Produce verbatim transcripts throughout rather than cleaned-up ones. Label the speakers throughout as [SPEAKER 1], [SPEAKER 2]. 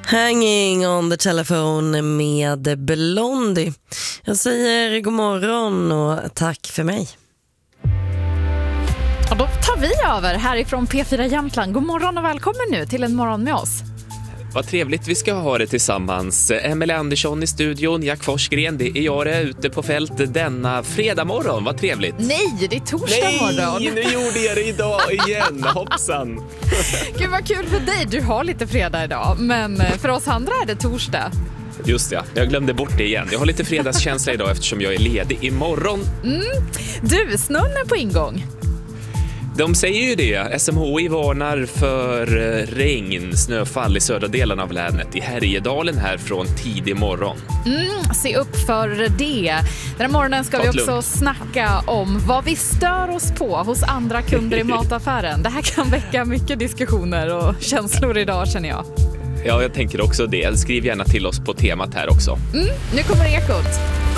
[SPEAKER 1] Hanging on the telephone med Blondie. Jag säger god morgon och tack för mig.
[SPEAKER 2] Och då tar vi över härifrån P fyra Jämtland. God morgon och välkommen nu till en morgon med oss.
[SPEAKER 3] Vad trevligt vi ska ha det tillsammans. Emelie Andersson i studion, Jack Forsgren, det är jag är ute på fält denna fredag morgon. Vad trevligt.
[SPEAKER 2] Nej, det är torsdag morgon.
[SPEAKER 3] Nej, nu gjorde jag det idag igen. Hoppsan.
[SPEAKER 2] Gud vad kul för dig, du har lite fredag idag. Men för oss andra är det torsdag.
[SPEAKER 3] Just ja, jag glömde bort det igen. Jag har lite fredagskänsla idag eftersom jag är ledig imorgon.
[SPEAKER 2] Mm. Du, snön är på ingång.
[SPEAKER 3] De säger ju det. S M H I varnar för regn, snöfall i södra delen av länet i Härjedalen här från tidig morgon.
[SPEAKER 2] Mm, se upp för det. Den här morgonen ska vi också snacka om vad vi stör oss på hos andra kunder i mataffären. Det här kan väcka mycket diskussioner och känslor idag, känner jag.
[SPEAKER 3] Ja, jag tänker också det. Skriv gärna till oss på temat här också.
[SPEAKER 2] Mm, nu kommer ekot.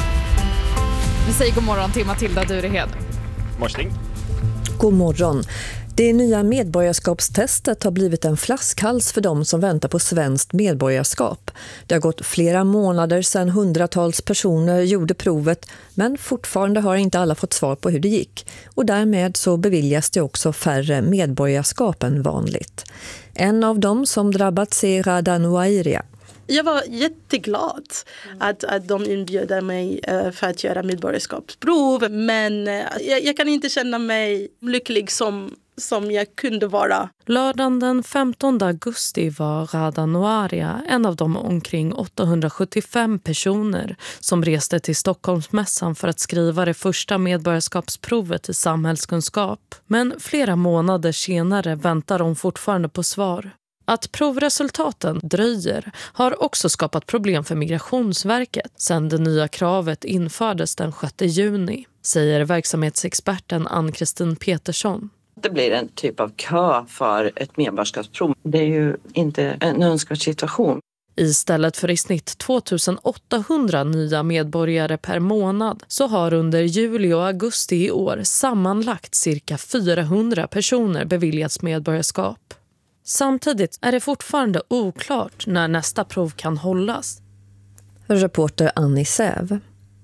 [SPEAKER 2] Vi säger god morgon till Matilda Durehed.
[SPEAKER 3] Morsning.
[SPEAKER 4] God morgon. Det nya medborgarskapstestet har blivit en flaskhals för de som väntar på svenskt medborgarskap. Det har gått flera månader sedan hundratals personer gjorde provet, men fortfarande har inte alla fått svar på hur det gick. Och därmed så beviljas det också färre medborgarskap än vanligt. En av dem som drabbats är Rada Nouairia.
[SPEAKER 5] Jag var jätteglad att, att de inbjöd mig uh, för att göra medborgarskapsprov. Men uh, jag, jag kan inte känna mig lycklig som, som jag kunde vara.
[SPEAKER 6] Lördagen den femtonde augusti var Rada Nouairia en av de omkring åttahundrasjuttiofem personer som reste till Stockholmsmässan för att skriva det första medborgarskapsprovet i samhällskunskap. Men flera månader senare väntar de fortfarande på svar. Att provresultaten dröjer har också skapat problem för Migrationsverket sedan det nya kravet infördes den sjätte juni, säger verksamhetsexperten Ann-Kristin Petersson.
[SPEAKER 7] Det blir en typ av kö för ett medborgarskapsprov. Det är ju inte en önskvärd situation.
[SPEAKER 6] Istället för i snitt tvåtusenåttahundra nya medborgare per månad så har under juli och augusti i år sammanlagt cirka fyrahundra personer beviljats medborgarskap. Samtidigt är det fortfarande oklart när nästa prov kan hållas.
[SPEAKER 4] Reporter Annie Säv.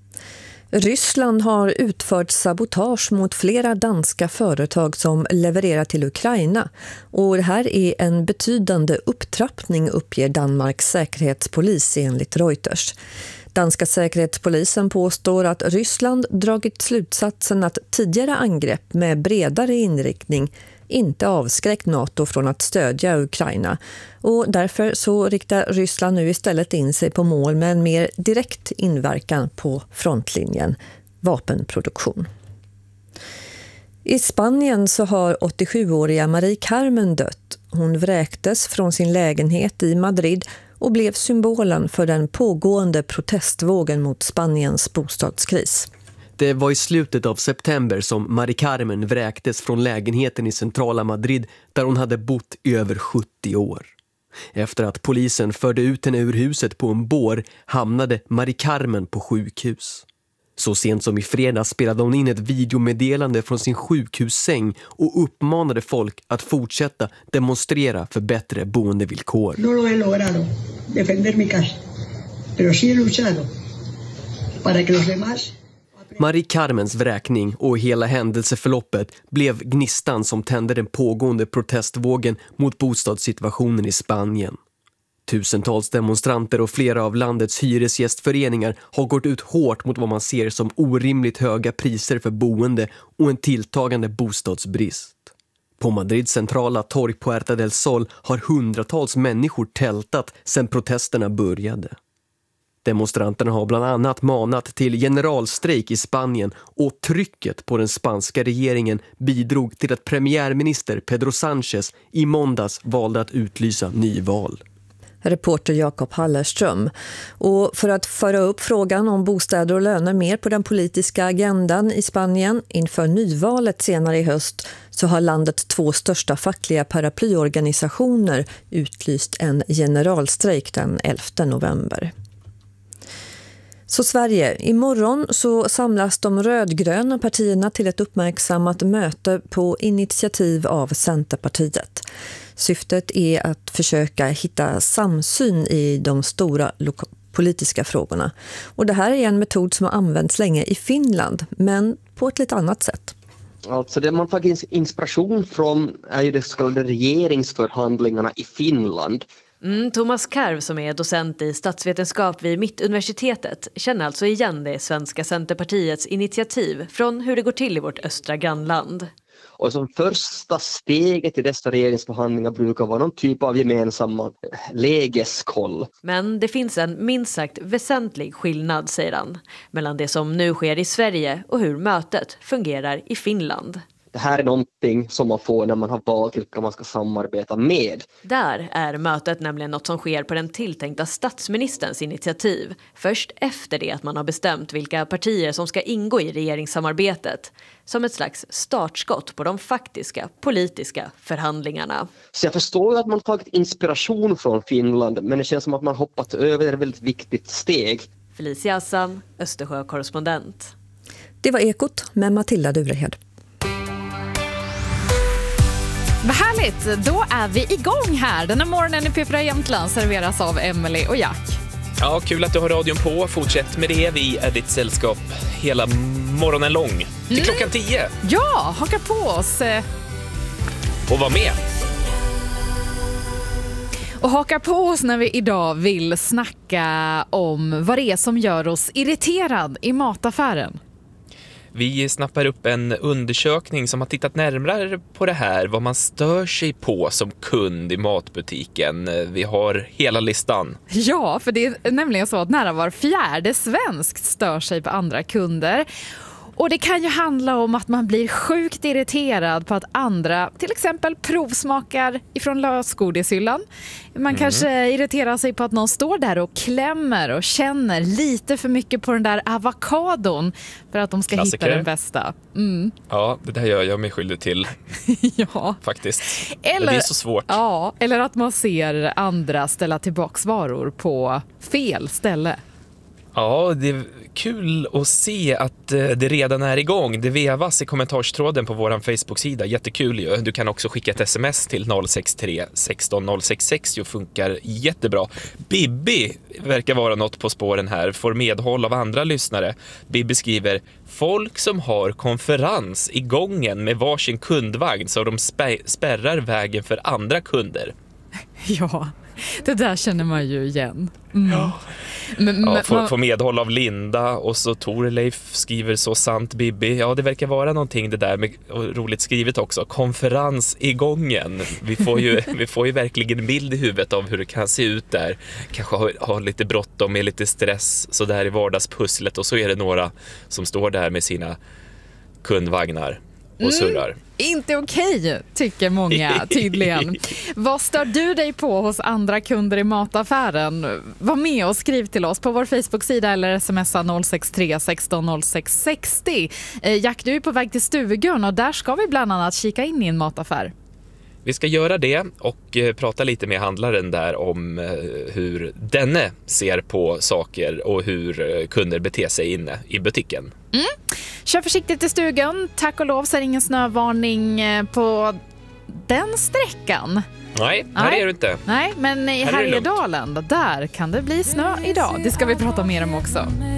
[SPEAKER 4] Ryssland har utfört sabotage mot flera danska företag som levererar till Ukraina. Och det här är en betydande upptrappning, uppger Danmarks säkerhetspolis enligt Reuters. Danska säkerhetspolisen påstår att Ryssland dragit slutsatsen att tidigare angrepp med bredare inriktning inte avskräckt NATO från att stödja Ukraina. Och därför så riktar Ryssland nu istället in sig på mål med en mer direkt inverkan på frontlinjen, vapenproduktion. I Spanien så har åttiosjuåriga Marie Carmen dött. Hon vräktes från sin lägenhet i Madrid och blev symbolen för den pågående protestvågen mot Spaniens bostadskris.
[SPEAKER 8] Det var i slutet av september som Marie Carmen vräktes från lägenheten i centrala Madrid där hon hade bott i över sjuttio år. Efter att polisen förde ut henne ur huset på en bår hamnade Marie Carmen på sjukhus. Så sent som i fredags spelade hon in ett videomeddelande från sin sjukhussäng och uppmanade folk att fortsätta demonstrera för bättre boendevillkor.
[SPEAKER 9] No lo he logrado defender mi casa, pero sí he luchado para que los demás.
[SPEAKER 8] Marie Carmens vräkning och hela händelseförloppet blev gnistan som tände den pågående protestvågen mot bostadssituationen i Spanien. Tusentals demonstranter och flera av landets hyresgästföreningar har gått ut hårt mot vad man ser som orimligt höga priser för boende och en tilltagande bostadsbrist. På Madrids centrala torg Puerta del Sol har hundratals människor tältat sedan protesterna började. Demonstranterna har bland annat manat till generalstrejk i Spanien och trycket på den spanska regeringen bidrog till att premiärminister Pedro Sánchez i måndags valde att utlysa nyval.
[SPEAKER 4] Reporter Jakob Hallerström. Och för att föra upp frågan om bostäder och löner mer på den politiska agendan i Spanien inför nyvalet senare i höst så har landets två största fackliga paraplyorganisationer utlyst en generalstrejk den elfte november. Så Sverige, imorgon så samlas de rödgröna partierna till ett uppmärksammat möte på initiativ av Centerpartiet. Syftet är att försöka hitta samsyn i de stora loka- politiska frågorna. Och det här är en metod som har använts länge i Finland, men på ett lite annat sätt.
[SPEAKER 10] Alltså det man tagit inspiration från är ju de så kallade regeringsförhandlingarna i Finland.
[SPEAKER 11] Mm, Thomas Karv som är docent i statsvetenskap vid Mittuniversitetet känner alltså igen det svenska Centerpartiets initiativ från hur det går till i vårt östra grannland.
[SPEAKER 10] Och som första steget i dessa regeringsförhandlingar brukar vara någon typ av gemensamma lägeskoll.
[SPEAKER 11] Men det finns en minst sagt väsentlig skillnad, säger han, mellan det som nu sker i Sverige och hur mötet fungerar i Finland.
[SPEAKER 10] Det här är någonting som man får när man har valt vilka man ska samarbeta med.
[SPEAKER 11] Där är mötet nämligen något som sker på den tilltänkta statsministerns initiativ. Först efter det att man har bestämt vilka partier som ska ingå i regeringssamarbetet. Som ett slags startskott på de faktiska politiska förhandlingarna.
[SPEAKER 10] Så jag förstår att man har tagit inspiration från Finland, men det känns som att man hoppat över ett väldigt viktigt steg.
[SPEAKER 11] Felicia Hassan, Östersjö-korrespondent.
[SPEAKER 4] Det var Ekot med Matilda Durehed.
[SPEAKER 2] Vad härligt, då är vi igång här. Den här morgonen i P fyra Jämtland serveras av Emily och Jack.
[SPEAKER 3] Ja, kul att du har radion på. Fortsätt med det. Vi är ditt sällskap hela morgonen lång. Till mm. klockan tio.
[SPEAKER 2] Ja, haka på oss.
[SPEAKER 3] Och var med.
[SPEAKER 2] Och haka på oss när vi idag vill snacka om vad det är som gör oss irriterad i mataffären.
[SPEAKER 3] Vi snappar upp en undersökning som har tittat närmare på det här, vad man stör sig på som kund i matbutiken. Vi har hela listan.
[SPEAKER 2] Ja, för det är nämligen så att nära var fjärde svensk stör sig på andra kunder. Och det kan ju handla om att man blir sjukt irriterad på att andra till exempel provsmakar ifrån lösgodishyllan. Man mm. kanske irriterar sig på att någon står där och klämmer och känner lite för mycket på den där avokadon för att de ska Klassiker. hitta den bästa. Mm.
[SPEAKER 3] Ja, det där gör jag mig skyldig till.
[SPEAKER 2] Ja.
[SPEAKER 3] Faktiskt.
[SPEAKER 2] Eller,
[SPEAKER 3] det är så svårt.
[SPEAKER 2] Ja, eller att man ser andra ställa tillbaks varor på fel ställe.
[SPEAKER 3] Ja, det är kul att se att det redan är igång. Det vevas i kommentarstråden på vår Facebook-sida. Jättekul ju. Du kan också skicka ett sms till noll sex tre sexton noll sex sextio. Funkar jättebra. Bibi verkar vara något på spåren här. Får medhåll av andra lyssnare. Bibi skriver: folk som har konferens i gången med varsin kundvagn så de spä- spärrar vägen för andra kunder.
[SPEAKER 2] Ja, det där känner man ju igen. Mm.
[SPEAKER 3] Ja.
[SPEAKER 2] Men,
[SPEAKER 3] ja,
[SPEAKER 2] men,
[SPEAKER 3] får,
[SPEAKER 2] man...
[SPEAKER 3] får medhåll av Linda och så Torleif skriver så sant Bibi. Ja, det verkar vara någonting det där med, och roligt skrivet också. Konferens i gången. Vi får ju, vi får ju verkligen en bild i huvudet av hur det kan se ut där. Kanske ha, ha lite bråttom med lite stress så där i vardagspusslet och så är det några som står där med sina kundvagnar och surrar. Mm.
[SPEAKER 2] Inte okej, tycker många tydligen. Vad stör du dig på hos andra kunder i mataffären? Var med och skriv till oss på vår Facebook-sida eller smsa noll sex tre sexton noll sex sextio. Jack, du är på väg till stugan och där ska vi bland annat kika in i en mataffär.
[SPEAKER 3] Vi ska göra det och eh, prata lite med handlaren där om eh, hur denne ser på saker och hur eh, kunder beter sig inne i butiken.
[SPEAKER 2] Mm. Kör försiktigt i stugan. Tack och lov så är ingen snövarning på den sträckan.
[SPEAKER 3] Nej, här Nej. är det inte.
[SPEAKER 2] Nej, men i Härjedalen, där kan det bli snö idag. Det ska vi prata mer om också.